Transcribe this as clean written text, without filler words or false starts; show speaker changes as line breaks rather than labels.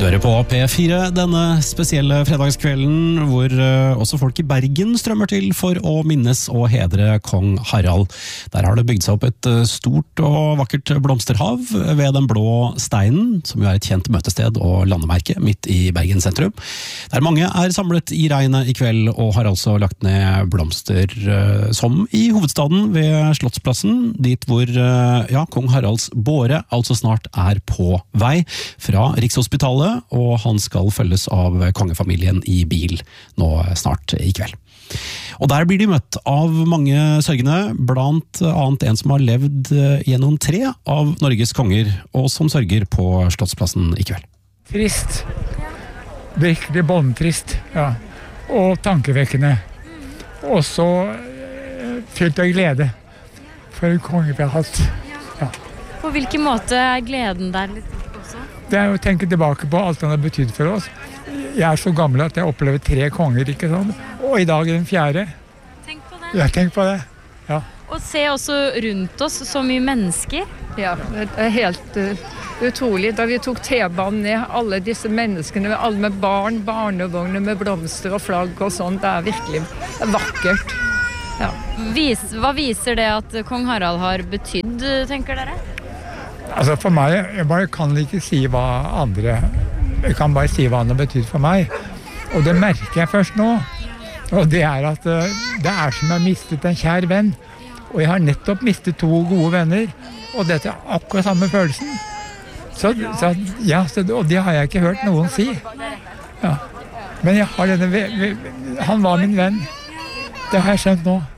Du hører på P4 denne spesielle fredagskvelden, hvor også folk i Bergen strømmer til for å minnes og hedre kong Harald. Der har det bygd seg opp et stort og vakkert blomsterhav ved den blå steinen, som jo er et kjent møtested og landemerke midt i Bergen sentrum. Der mange er samlet i regnet i kveld og har altså lagt ned blomster som i hovedstaden ved Slottsplassen, dit hvor kong Haralds båre altså snart er på vei fra Rikshospitalet, og han skal følges av kongefamilien i bil nå snart i kveld. Og der blir de møtt av mange sørgende, blant annet en som har levd gjennom 3 av Norges konger, og som sørger på Slottsplassen i kveld.
Trist. Virkelig båndtrist, ja. Og tankevekkende. Og så fylt av glede for kongen vi har hatt. Ja.
På hvilken måte er gleden der litt?
Det er å tenke tilbake på alt han har betydd for oss. Jeg er så gammel at jeg opplever 3 konger, ikke sant? Og i dag er den 4.
Tenk på det.
Ja, tenk på det. Ja.
Og se også rundt oss så mye mennesker.
Ja, det er helt utrolig. Da vi tok T-banen ned, alle disse menneskene, alle med barn, barnevogner med blomster og flagg og sånn, det er virkelig vakkert. Ja.
Hva viser det at kong Harald har betydd, tenker dere?
Altså for meg, jeg kan ikke si hva andre, jeg kan bare si hva han har betydd for meg. Og det merker jeg først nå. Og det er at det er som jeg har mistet en kjær venn. Og jeg har nettopp mistet 2 gode venner. Og dette er akkurat samme følelsen. Og det har jeg ikke hørt noen si. Ja. Men jeg har han var min venn. Det har jeg skjønt nå.